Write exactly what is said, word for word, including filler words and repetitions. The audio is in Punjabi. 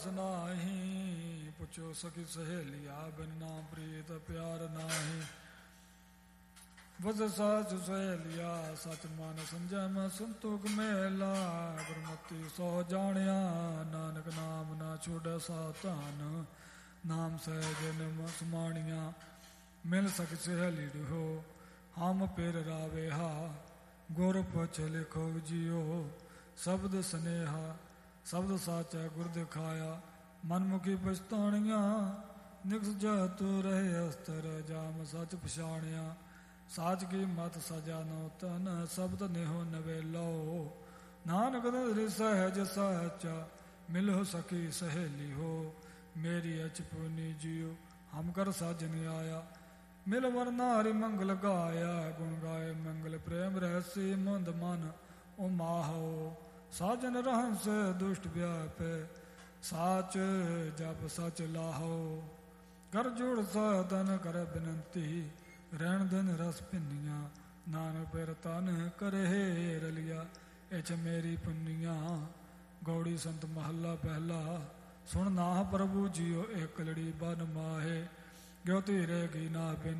ਨਾਹੀ ਪੁੱਛੋ ਸਖੀ ਸਹੇਲੀਆ ਬਿਨ ਨਾਮ ਪ੍ਰੀਤ ਪਿਆਰ ਨਾਹੀ। ਵਜ ਸਾਚ ਸਹੇਲੀਆ ਸਚ ਮਨ ਸੰਜਮ ਸੰਤੋਖ ਮੇਲਾ। ਗੁਰਮਤਿ ਸੋ ਜਾਣਿਆ ਨਾਨਕ ਨਾਮ ਨਾ ਛੋੜੈ ਸਾਧਾਨ। ਨਾਮ ਸਹਿਜ ਨਿਮ ਸਮਾਣੀਆਂ ਮਿਲ ਸਕ ਸਹੇਲੀ ਰਹੋ। ਹਮ ਪਿਰ ਰਾਵੇਹਾ ਗੁਰ ਪੁੱਛ ਲਿਖੋ ਜੀਓ। ਸ਼ਬਦ ਸਨੇਹਾ ਸ਼ਬਦ ਸਾਚਾ ਗੁਰ ਦਿਖਾਇਆ। ਮਨਮੁਖੀ ਪਛਤਾਣੀਆਂ ਨਿਕਸ ਜਤ ਰਹੇ ਅਸਤਰ। ਜਾਮ ਸਚ ਪਛਾਣਿਆ ਸਾਚ ਕੀ ਮਤ ਸਜਾ ਨੋ ਤਨ। ਸ਼ਬਦ ਨਿਹੋ ਨਵੇਲੋ ਨਾਨਕ ਨਦਰੀ ਸਹਿਜ ਸਾਚਾ। ਮਿਲੋ ਸਕੀ ਸਹੇਲੀ ਹੋ ਮੇਰੀ ਅਚਪੁਨੀ ਜੀਓ। ਹਮ ਕਰ ਸਾਜਨ ਆਇਆ ਮਿਲ ਵਰਨਾ ਹਰਿ ਮੰਗਲ ਗਾਇਆ। ਗੁਣ ਗਾਏ ਮੰਗਲ ਪ੍ਰੇਮ ਰਹਿਸੀ ਮੁੰਦ ਮਨ ਉਮਾਹੋ। ਸਾਜਨ ਰਹੰਸ ਦੁਸ਼ਟ ਵਿਆਪੈ ਸਾਚ ਜਪ ਸਚ ਲਾਹੋ। ਕਰ ਜੋੜ ਸਾਧਨ ਕਰ ਬਿਨੰਤੀ ਰਹਿਣ ਦਿਨ ਰਸ ਭਿੰਨੀਆਂ। ਨਾਨਕ ਪਿਰ ਤਨ ਕਰੇ ਰਲਿਆ ਇਛ ਮੇਰੀ ਪੁੰਨੀਆਂ। ਗੌੜੀ ਸੰਤ ਮਹੱਲਾ ਪਹਿਲਾ। ਸੁਣ ਨਾਹ ਪ੍ਰਭੂ ਜੀਓ ਇੱਕ ਲੜੀ ਬਨ ਮਾਹੇ। ਗਿਓ ਧੀਰੇ ਗੀ ਨਾ ਬਿਨ